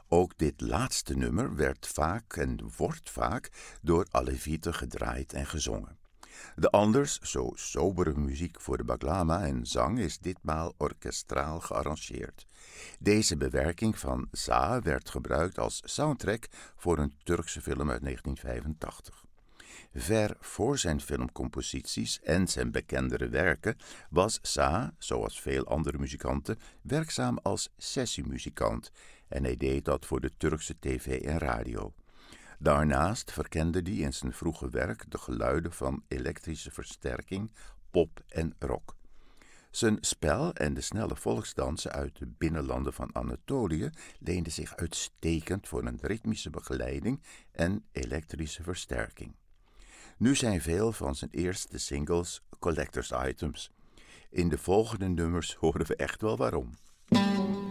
Ook dit laatste nummer werd vaak en wordt vaak door Aleviten gedraaid en gezongen. De anders zo sobere muziek voor de baglama en zang is ditmaal orkestraal gearrangeerd. Deze bewerking van Za werd gebruikt als soundtrack voor een Turkse film uit 1985. Ver voor zijn filmcomposities en zijn bekendere werken was Za, zoals veel andere muzikanten, werkzaam als sessiemuzikant en hij deed dat voor de Turkse tv en radio. Daarnaast verkende hij in zijn vroege werk de geluiden van elektrische versterking, pop en rock. Zijn spel en de snelle volksdansen uit de binnenlanden van Anatolië leenden zich uitstekend voor een ritmische begeleiding en elektrische versterking. Nu zijn veel van zijn eerste singles collectors items. In de volgende nummers horen we echt wel waarom.